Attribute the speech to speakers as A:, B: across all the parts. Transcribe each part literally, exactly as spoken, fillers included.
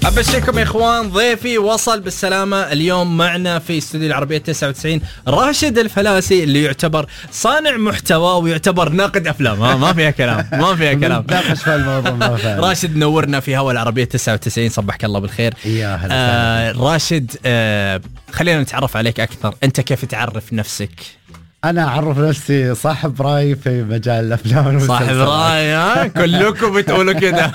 A: أبشركم يا إخوان، ضيفي وصل بالسلامة. اليوم معنا في استوديو العربية تسعة وتسعين راشد الفلاسي، اللي يعتبر صانع محتوى ويعتبر ناقد أفلام. ها ما فيها كلام، ما فيها كلام.
B: ناقش في الموضوع.
A: راشد نورنا في هوا العربية تسعة وتسعين، صبحك الله بالخير.
B: يا هلا.
A: آه راشد، آه خلينا نتعرف عليك أكثر. أنت كيف تعرف نفسك؟
B: أنا أعرف نفسي صاحب رأي في مجال الأفلام والمسلسلات.
A: صاحب رأي، ها كلكم بتقولوا كده.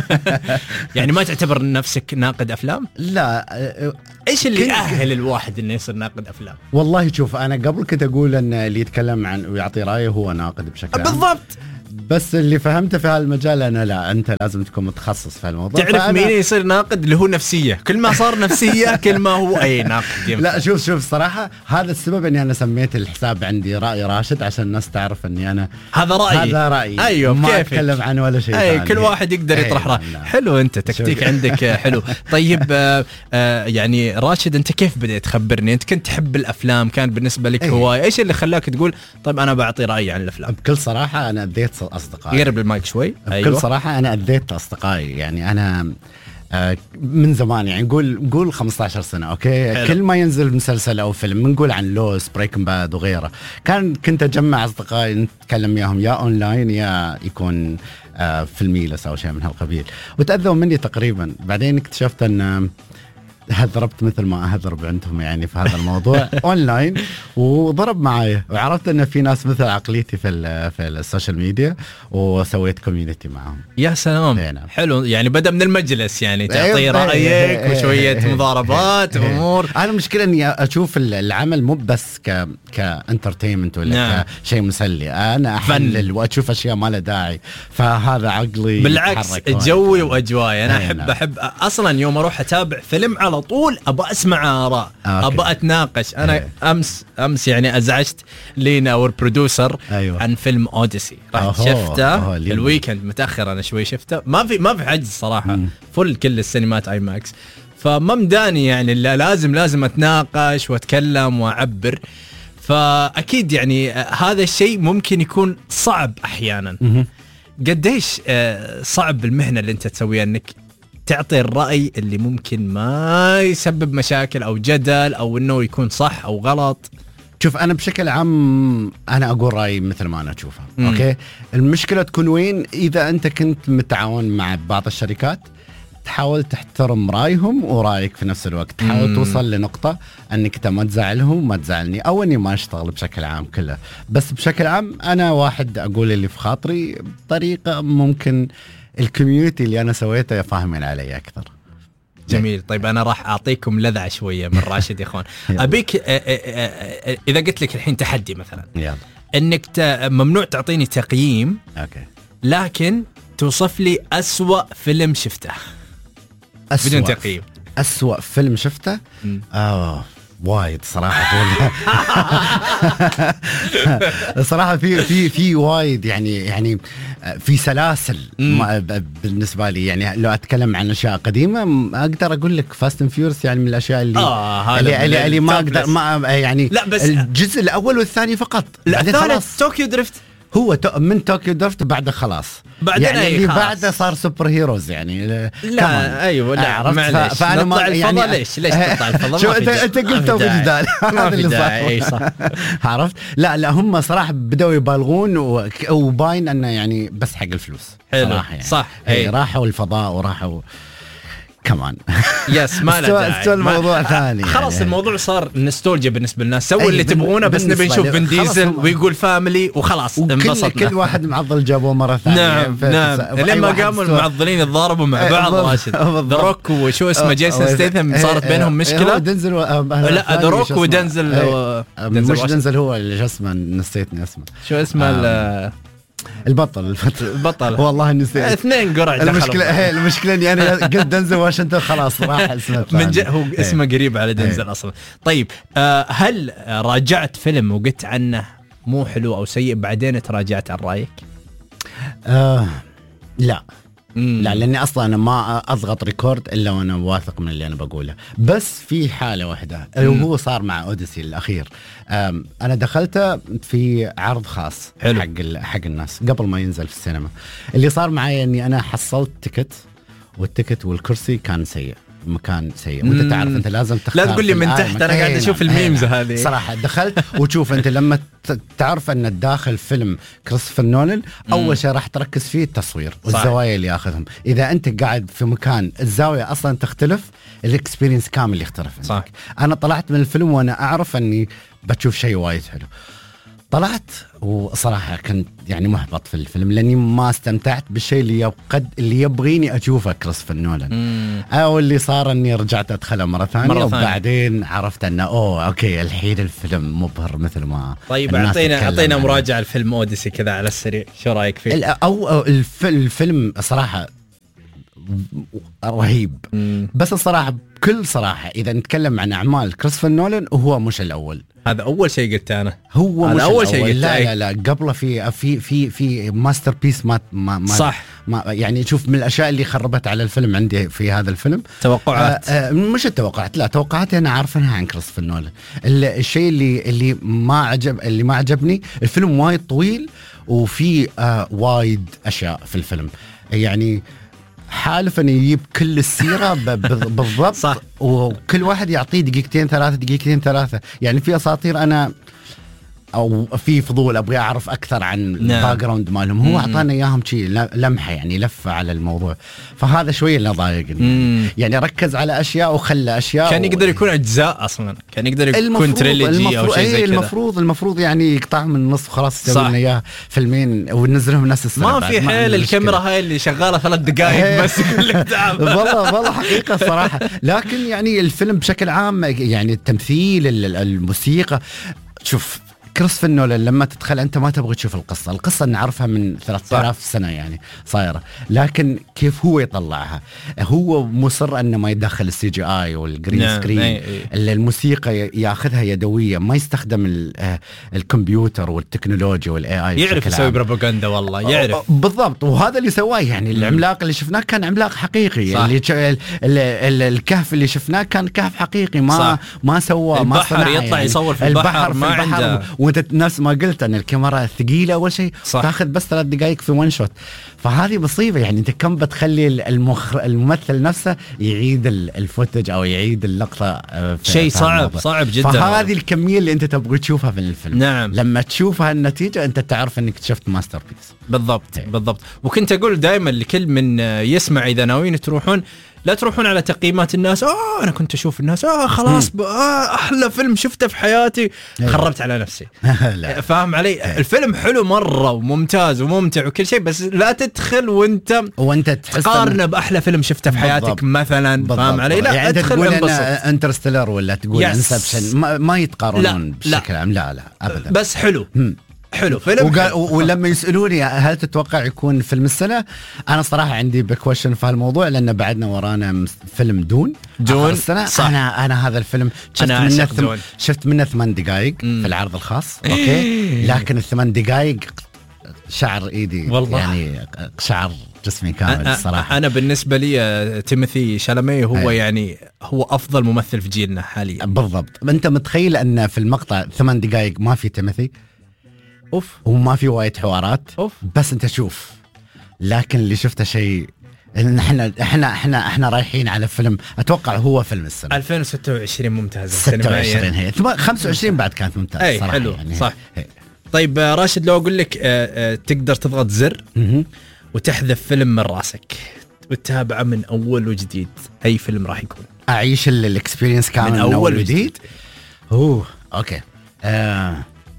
A: يعني ما تعتبر نفسك ناقد أفلام؟
B: لا.
A: إيش اللي يأهل الواحد إنه يصير ناقد أفلام؟
B: والله شوف، أنا قبل كنت أقول أن اللي يتكلم عن ويعطي رأيه هو ناقد بشكل عام.
A: بالضبط.
B: بس اللي فهمته في هالمجال أنا لا، أنت لازم تكون متخصص في هالموضوع.
A: تعرف مين يصير ناقد؟ اللي هو نفسية. كل ما صار نفسية كل ما هو أي ناقد ينفع.
B: لا شوف شوف صراحة هذا السبب أني أنا سميت الحساب عندي رأي راشد، عشان الناس تعرف أني أنا
A: هذا رأيي.
B: هذا رأيي.
A: أيوه،
B: ما أتكلم عنه ولا شيء.
A: أي كل واحد يقدر يطرح رأي. حلو، أنت تكتيك عندك حلو. طيب آه آه يعني راشد، أنت كيف بدأت؟ خبرني. أنت كنت تحب الأفلام، كان بالنسبة لك هواية. إيش اللي خلاك تقول طيب أنا بعطي رأيي عن الأفلام؟
B: بكل صراحة أنا أديت أصدقائي.
A: قرب المايك شوي.
B: بكل
A: أيوة.
B: صراحة أنا أذيت أصدقائي. يعني أنا آه من زمان، يعني نقول نقول خمسة عشر سنة. أوكي. حلو. كل ما ينزل مسلسل أو فيلم نقول عن لوس، بريكنج باد وغيره، كان كنت أجمع أصدقائي نتكلم وياهم يا أونلاين يا يكون آه في الميلس أو شيء من هالقبيل، وتأذوا مني تقريبا. بعدين اكتشفت أن هذربت مثل ما أهذرب عندهم يعني في هذا الموضوع أونلاين، وضرب معايا، وعرفت أن في ناس مثل عقليتي في في السوشيال ميديا، وسويت كوميونتي معهم.
A: يا سلام.
B: هنا.
A: حلو، يعني بدأ من المجلس، يعني تعطي رأيك وشوية مضاربات أمور.
B: أنا المشكلة أني أشوف العمل مو بس ك كانترتينمنت ولا نعم. كشيء مسلي. أنا أحلل وأشوف أشياء ما لها داعي، فهذا عقلي
A: بالعكس جوي وأجواي. أنا أحب أحب أصلا يوم أروح أتابع فيلم على طول أبى أسمع آراء، أبى أتناقش. أنا هي. أمس أمس يعني أزعجت لينا اور برودوسر
B: أيوة.
A: عن فيلم أوديسي، رحت شفته الويكند متأخر. أنا شوي شفته، ما في ما في حجز صراحة، م. فل كل السينمات آي ماكس. فما مداني يعني لازم لازم أتناقش وأتكلم وأعبر. فأكيد يعني هذا الشيء ممكن يكون صعب أحيانا. م. قديش صعب المهنة اللي أنت تسويها، إنك تعطي الرأي اللي ممكن ما يسبب مشاكل أو جدل أو إنه يكون صح أو غلط.
B: شوف أنا بشكل عام أنا أقول رأيي مثل ما أنا أشوفه. م. أوكي. المشكلة تكون وين؟ إذا أنت كنت متعاون مع بعض الشركات، تحاول تحترم رأيهم ورأيك في نفس الوقت. تحاول م. توصل لنقطة أنك أنت ما تزعلهم وما تزعلني، أو أني ما أشتغل بشكل عام كله. بس بشكل عام أنا واحد أقول اللي في خاطري بطريقة ممكن الكوميونتي اللي أنا سويته فاهمين علي أكثر.
A: جميل. طيب أنا راح أعطيكم لذعة شوية من راشد يا إخوان. أبيك إذا قلت لك الحين تحدي مثلا،
B: يلا.
A: إنك ممنوع تعطيني تقييم،
B: أوكي،
A: لكن توصف لي أسوأ فيلم شفته بدون تقييم.
B: أسوأ فيلم شفته؟ آه وايد صراحة. صراحة في في في وايد يعني يعني في سلاسل بالنسبة لي. يعني لو أتكلم عن أشياء قديمة أقدر أقول لك فاست اند فيوريوس، يعني من الأشياء اللي
A: آه
B: اللي, اللي, اللي ما أقدر ما يعني
A: لا بس
B: الجزء الأول والثاني فقط.
A: لا الثالث توكيو دريفت
B: هو من توكيو درفت بعده خلاص، يعني اللي بعده صار سوبر هيروز يعني.
A: لا كمان. ايوه لا معلش، فانا ما يعني ليش ليش تقطع الفضاء؟
B: شو انت انت قلت في جدال هذا اللي صار. صح. عرفت. لا لا هم صراحه بداوا يبالغون، وباين انه يعني بس حق الفلوس صراحه يعني.
A: صح.
B: اي راحوا الفضاء وراحوا كمان.
A: يس ما له
B: داعي. الموضوع ثاني
A: خلاص
B: يعني.
A: الموضوع صار نوستالجيا بالنسبه للناس. سووا اللي تبغونه، بس نبي نشوف فين ديزل ويقول فاميلي وخلاص انبسطنا.
B: كل واحد معضل جابوه مره ثانيه.
A: نعم نعم. لما قاموا المعضلين يتضاربوا مع بعض راشد. ذا روك وشو اسمه جيسون ستيثم صارت بينهم مشكله.
B: دنزل
A: لا ذا روك ودنزل.
B: مش دنزل هو اللي شو اسمه، نسيتني اسمه.
A: شو اسمه
B: البطل
A: البطل
B: والله نسيت.
A: اثنين قرع.
B: المشكله هي المشكله اني انا قلت دنزل واشنطن خلاص راح اسمه
A: من ج... هو اسمه قريب على دنزل اصلا. طيب آه هل راجعت فيلم وقلت عنه مو حلو او سيء بعدين تراجعت عن رايك؟
B: آه لا مم. لا لاني اصلا انا ما اضغط ريكورد الا وانا واثق من اللي انا بقوله. بس في حاله واحده اللي هو صار مع اوديسي الاخير. انا دخلته في عرض خاص حق حق الناس قبل ما ينزل في السينما. اللي صار معي اني انا حصلت تيكت والتكت والكرسي كان سيء، مكان سيء، وانت تعرف انت لازم تختار.
A: لا تقول لي من تحت، انا قاعد اشوف الميمز هذه
B: صراحه. دخلت وتشوف انت لما تعرف ان الداخل فيلم كريستوفر نولان، اول شيء راح تركز فيه التصوير والزوايا اللي ياخذهم. اذا انت قاعد في مكان الزاويه اصلا تختلف، الاكسبيرينس كامل يختلف عندك. صح. انا طلعت من الفيلم وانا اعرف اني بتشوف شيء وايد حلو. طلعت وصراحة كنت يعني محبط في الفيلم، لأني ما استمتعت بالشيء اللي يبقى اللي يبغيني أشوفه كريستوفر نولان. أو اللي صار أني رجعت أدخله مرة ثانية، مرة وبعدين عرفت أنه أوه أوكي الحين الفيلم مبهر مثل ما.
A: طيب أعطينا أعطينا مراجعة الفيلم أوديسي كذا على السريع، شو رأيك فيه؟
B: أو الفيلم صراحة رهيب. مم. بس الصراحة بكل صراحة إذا نتكلم عن أعمال كريستوفر نولان وهو مش الأول.
A: هذا أول شيء قلت أنا،
B: هو مش أول شيء قلت. لا لا لا قبله في في في في ماستر بيس ما ما
A: صح
B: ما يعني شوف من الأشياء اللي خربت على الفيلم عندي في هذا الفيلم
A: توقعات.
B: آه آه مش التوقعات، لا توقعاتي أنا عارفنها عن كريستوفر نولان. الشيء اللي اللي ما عجب اللي ما عجبني الفيلم وايد طويل، وفي آه وايد أشياء في الفيلم يعني حالف أن يجيب كل السيرة بالضبط. صح. وكل واحد يعطيه دقيقتين ثلاثة دقيقتين ثلاثة يعني في أساطير أنا أو في فضول أبغى أعرف أكثر عن الباك جراوند مالهم، هو أعطانا إياهم شيء لمحة يعني لفة على الموضوع، فهذا شوية اللي ضايقني. يعني ركز على أشياء وخلى أشياء
A: كان يقدر يكون أجزاء أصلا، كان يقدر يكون تريلوجي أو شيء زي كذا.
B: المفروض المفروض يعني يقطع من النص وخلاص يسوي لنا إياه فيلمين وننزلهم نفس السنة.
A: ما في حيل الكاميرا هاي اللي شغالة ثلاث دقائق بس
B: والله والله حقيقة صراحة. لكن يعني الفيلم بشكل عام يعني التمثيل الموسيقى، شوف كريستوفر نولان لما تدخل أنت ما تبغى تشوف القصة، القصة نعرفها من ثلاثة آلاف سنة يعني صايرة، لكن كيف هو يطلعها، هو مصر أنه ما يدخل السي جي آي والجرين نعم. سكرين نعم. الموسيقى ياخذها يدوية، ما يستخدم الكمبيوتر والتكنولوجيا والاي اي،
A: يعرف يسوي بروباغندا والله يعرف
B: بالضبط. وهذا اللي سواه يعني العملاق اللي شفناه كان عملاق حقيقي. صح. اللي الكهف اللي شفناه كان كهف حقيقي، ما صح. ما سوى ما
A: صنع يطلع يعني يصور في البحر, البحر
B: ما
A: في البحر
B: عنده. وانت نفس ما قلت ان الكاميرا ثقيله اول شيء تاخذ بس ثلاث دقائق في وان شوت، فهذه مصيبه يعني. انت كم بتخلي المخ... الممثل نفسه يعيد الفوتج او يعيد اللقطه،
A: شيء صعب صعب جدا.
B: فهذه الكميه اللي انت تبغى تشوفها في الفيلم.
A: نعم.
B: لما تشوفها النتيجه انت تعرف انك شفت ماستر بيس.
A: بالضبط هي. بالضبط. وكنت اقول دائما لكل من يسمع اذا ناويين تروحون لا تروحون على تقييمات الناس، اه انا كنت اشوف الناس اه خلاص آه احلى فيلم شفته في حياتي، خربت على نفسي. فاهم علي؟ الفيلم حلو مره وممتاز وممتع وكل شيء، بس لا تدخل وانت
B: وانت
A: تقارنه باحلى فيلم شفته في حياتك بالضبط. مثلا بالضبط. فاهم علي؟ لا
B: يعني ادخل انترستيلر ولا تقول انسبشن ما, ما يتقارنون بشكل عام. لا لا ابدا،
A: بس حلو مم. حلو فيلم.
B: وقال ولما يسألوني هل تتوقع يكون فيلم السنة، أنا صراحة عندي بكويشن في هالموضوع، لأن بعدنا ورانا فيلم دون
A: دون
B: السنة. صح. أنا أنا هذا الفيلم شفت منه ثم شفت منه ثمان دقائق في العرض الخاص أوكي، لكن الثمان دقائق شعر إيدي والله. يعني شعر جسمي كامل الصراحة.
A: أنا بالنسبة لي تيموثي شالامي هو هي. يعني هو أفضل ممثل في جيلنا حاليا.
B: بالضبط. أنت متخيل أن في المقطع ثمان دقائق ما في تيموثي
A: اوف
B: وما في وايد حوارات
A: أوف.
B: بس انت شوف، لكن اللي شفته شيء ان احنا احنا احنا احنا رايحين على فيلم اتوقع هو فيلم السنه
A: ألفين وستة وعشرين ممتازه.
B: ستة وعشرين هي خمسة وعشرين بعد كانت ممتازه صراحه
A: حلو
B: يعني.
A: صح هي. طيب راشد لو اقول لك آه آه تقدر تضغط زر وتحذف فيلم من راسك وتتابعه من اول وجديد، اي فيلم راح يكون؟
B: اعيش الاكسبيرينس كامل من اول وجديد. اوه اوكي آه.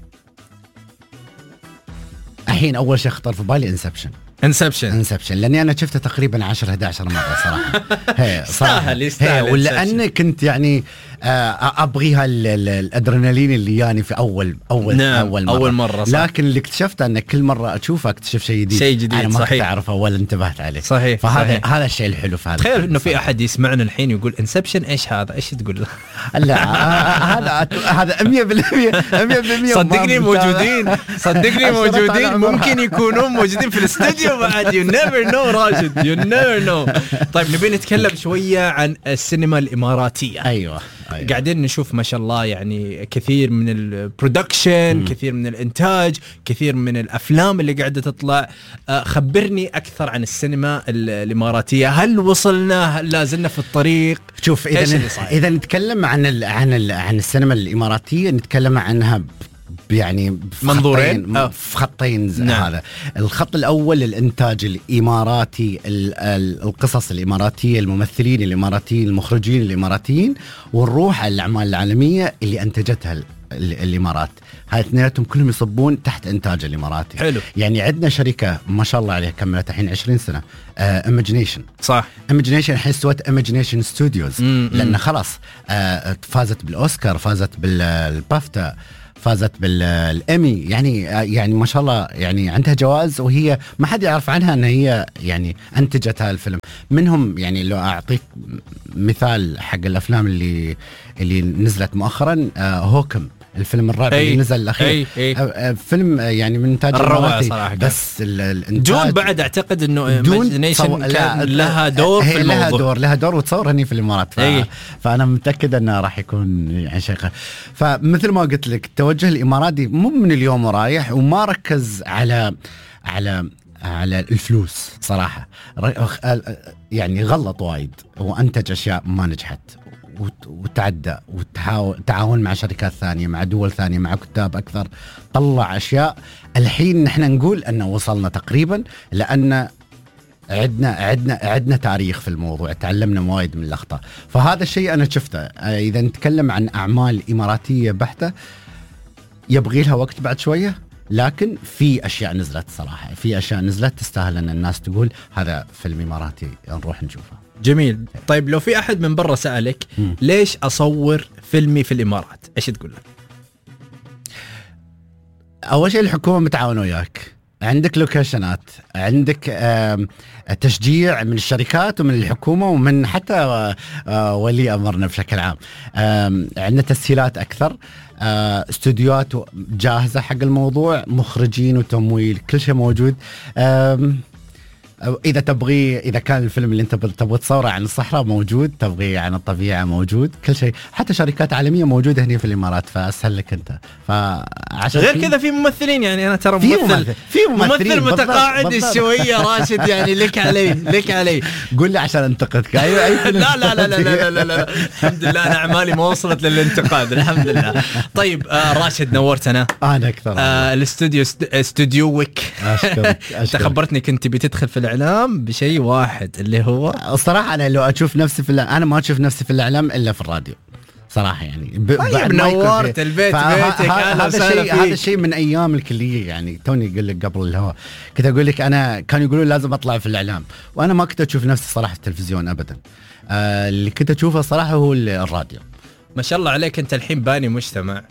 B: الحين اول شيء خطر في بالي انسبشن
A: انسبشن
B: انسبشن لاني انا شفته تقريبا عشرة إحدى عشرة مره صراحه. هي
A: يستاهل يستاهل
B: ولا اني كنت يعني ابغيها الادرينالين اللي يعني في اول اول
A: نعم.
B: اول مره,
A: أول مرة
B: لكن اللي اكتشفت ان كل مره اشوفه اكتشف شيء جديد
A: شيء جديد
B: انا ما
A: صحيح
B: تعرفه ولا انتبهت عليه
A: صحيح.
B: فهذا
A: صحيح.
B: هذا الشيء الحلو في هذا.
A: تخيل انه في احد يسمعنا الحين يقول انسبشن ايش هذا، ايش تقول له؟
B: لا هذا هذا مية بالمية مية بالمية
A: صدقني موجودين صدقني موجودين ممكن يكونون موجودين في الاستوديو بعد. يو نيفر نو راشد، يو نيفر نو. طيب نبي نتكلم شويه عن السينما الاماراتيه.
B: ايوه أيوة.
A: قاعدين نشوف ما شاء الله يعني كثير من البرودكشن، كثير من الانتاج، كثير من الافلام اللي قاعده تطلع. خبرني اكثر عن السينما الاماراتيه، هل وصلنا، هل لازلنا في الطريق؟
B: شوف اذا اذا نتكلم عن ال عن ال عن السينما الاماراتيه نتكلم عنها يعني
A: منظورين
B: أو في خطين. نعم. هذا الخط الأول الإنتاج الإماراتي، القصص الإماراتية، الممثلين الإماراتيين، المخرجين الإماراتيين، والروح على الأعمال العالمية اللي أنتجتها الإمارات. هاي اثنيناتهم كلهم يصبون تحت إنتاج الإماراتي.
A: حلو.
B: يعني عندنا شركة ما شاء الله عليها كملت الحين عشرين سنة، إيماجينيشن.
A: صح.
B: إيماجينيشن الحين سوت إيماجينيشن ستوديوز، لأن خلاص آه فازت بالأوسكار، فازت بالبافتا، فازت بالإيمي، يعني يعني ما شاء الله يعني عندها جوائز، وهي ما حد يعرف عنها ان هي يعني انتجت هذا الفيلم. منهم يعني لو اعطيك مثال حق الافلام اللي اللي نزلت مؤخرا، آه هوكم الفيلم الرابع اللي نزل الاخير،
A: أي أي.
B: فيلم يعني من انتاج
A: الروعه صراحه.
B: بس الانتاج
A: دون بعد اعتقد انه ايماجينيشن كان لها دور في الموضوع،
B: لها دور لها دور وتصور هني في الامارات. ف... فانا متاكد انه راح يكون يعني شيء. فمثل ما قلت لك التوجه الاماراتي مو من اليوم ورايح، وما ركز على على على الفلوس صراحه، يعني غلط وايد وانتج اشياء ما نجحت، وتعدى وتعاون مع شركات ثانية، مع دول ثانية، مع كتاب أكثر، طلع أشياء. الحين نحن نقول أنه وصلنا تقريبا، لأن عدنا عدنا عدنا تاريخ في الموضوع، تعلمنا وايد من الأخطاء. فهذا الشيء أنا شفته. إذا نتكلم عن أعمال إماراتية بحتة يبغي لها وقت بعد شوية، لكن في أشياء نزلت صراحة، في أشياء نزلت تستاهل أن الناس تقول هذا فيلم إماراتي نروح نشوفه.
A: جميل. طيب لو في أحد من برا سألك م. ليش أصور فيلمي في الإمارات، إيش تقول له؟
B: أول شيء الحكومة متعاونة وياك، عندك لوكيشنات، عندك تشجيع من الشركات ومن الحكومة ومن حتى ولي أمرنا بشكل عام. عندنا تسهيلات أكثر، استوديوهات جاهزة حق الموضوع، مخرجين وتمويل، كل شيء موجود. إذا تبغي، إذا كان الفيلم اللي أنت تبغى تصوره عن الصحراء موجود، تبغي عن الطبيعة موجود، كل شيء. حتى شركات عالمية موجودة هنا في الإمارات، فأسهل لك أنت.
A: فعشان غير كذا في ممثلين، يعني أنا ترى
B: ممثل ممثل, في
A: ممثل متقاعد شوية راشد، يعني لك علي لك علي
B: قول لي عشان انتقدك. أيوة أي
A: لا, لا, لا, لا, لا, لا, لا, لا الحمد لله أنا أعمالي ما وصلت للانتقاد الحمد لله. طيب آه راشد نورتنا.
B: أنا أكثر.
A: آه الاستوديو استوديوك تخبرتني كنت بتدخل في الإعلام بشيء واحد اللي هو
B: الصراحة أنا لو أشوف نفسي في الإعلام، أنا ما أشوف نفسي في الإعلام إلا في الراديو صراحة. يعني
A: طيب نورت البيت بيتك.
B: هذا شيء هذا شيء من أيام الكلية، يعني توني أقول لك قبل الهواء كنت أقول لك أنا كانوا يقولون لازم أطلع في الإعلام، وأنا ما كنت أشوف نفسي صراحة في التلفزيون أبدا. آه اللي كنت أشوفه صراحة هو الراديو.
A: ما شاء الله عليك، أنت الحين باني مجتمع.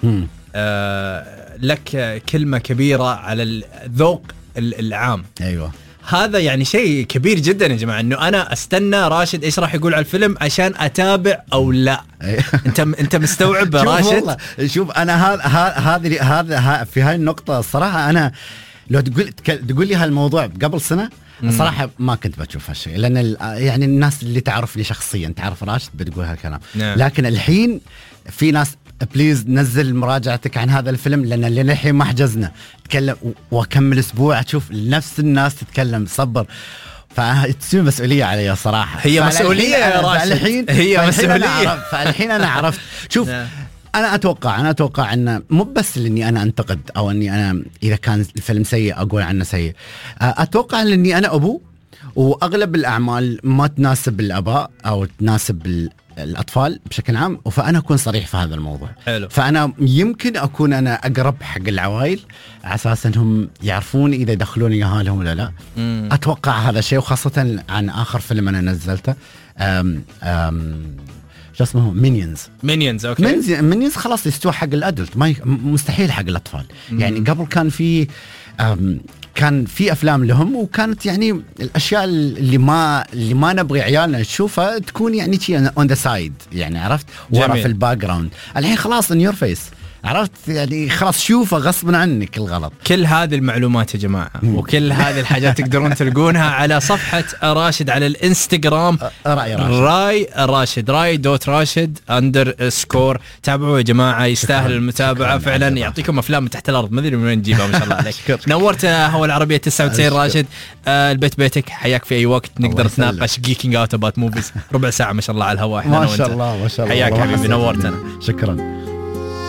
A: آه لك كلمة كبيرة على الذوق العام.
B: أيوة
A: هذا يعني شيء كبير جدا يا جماعة، انه انا استنى راشد ايش راح يقول على الفيلم عشان اتابع او لا. انت انت مستوعب راشد؟
B: شوف والله، شوف انا هذا هذا هذا في هاي النقطة الصراحة، انا لو تقول تقول لي هالموضوع قبل سنة الصراحة ما كنت بشوف هالشيء، لان يعني الناس اللي تعرفني شخصيا تعرف راشد بتقول هالكلام.
A: نعم.
B: لكن الحين في ناس بليز نزل مراجعتك عن هذا الفيلم، لأن للحين ما حجزنا تكلم، وكمل أسبوع تشوف نفس الناس تتكلم. صبر، فتصير مسؤولية علي صراحة.
A: هي مسؤولية يا راشد، هي مسؤولية.
B: فالحين أنا عرفت. شوف أنا أتوقع أنا أتوقع أن مو بس إني أنا أنتقد أو إني أنا إذا كان الفيلم سيء أقول عنه سيء، أتوقع إني أنا أبو، وأغلب الأعمال ما تناسب الآباء أو تناسب الأطفال بشكل عام، فأنا أكون صريح في هذا الموضوع.
A: حلو.
B: فأنا يمكن أكون أنا أقرب حق العوائل على أساس أنهم يعرفون إذا يدخلون يهالهم ولا لا.
A: مم.
B: أتوقع هذا الشيء، وخاصة عن آخر فيلم أنا نزلته أم أم شو اسمه مينيونز.
A: مينيونز أوكي.
B: مينيونز خلاص يستوى حق الأدلت، ما مستحيل حق الأطفال. مم. يعني قبل كان في كان في افلام لهم، وكانت يعني الاشياء اللي ما اللي ما نبغي عيالنا نشوفها تكون يعني شيء اون ذا سايد، يعني عرفت ورا في الباك جراوند. الحين خلاص ان يور فيس، عرفت يعني خلاص شوفه غصبا عنك الغلط.
A: كل هذه المعلومات يا جماعة وكل هذه الحاجات تقدرون تلقونها على صفحة راشد على الانستغرام.
B: راي راشد
A: راي راشد راي دوت راشد اندر سكور. تابعوه يا جماعة يستاهل المتابعة فعلا. يعطيكم افلام من تحت الارض ما ادري من وين نجيبها ما شاء الله عليك. نورت هو العربية تسعة وتسعين راشد. آه البيت بيتك حياك في اي وقت نقدر نتناقش جيكينج اوت اباوت موفيز ربع ساعة ما شاء الله على الهواء.
B: ما شاء الله ما شاء الله
A: حياك حبيبي نورتنا.
B: شكرا.